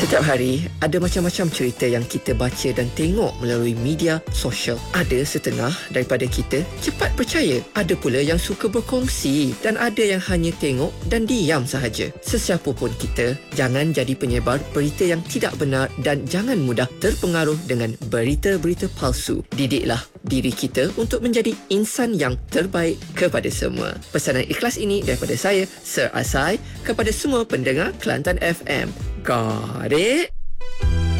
Setiap hari, ada macam-macam cerita yang kita baca dan tengok melalui media sosial. Ada setengah daripada kita cepat percaya. Ada pula yang suka berkongsi dan ada yang hanya tengok dan diam sahaja. Sesiapa pun kita, jangan jadi penyebar berita yang tidak benar dan jangan mudah terpengaruh dengan berita-berita palsu. Didiklah diri kita untuk menjadi insan yang terbaik kepada semua. Pesanan ikhlas ini daripada saya, Sir Asai, kepada semua pendengar Kelantan FM. Got it?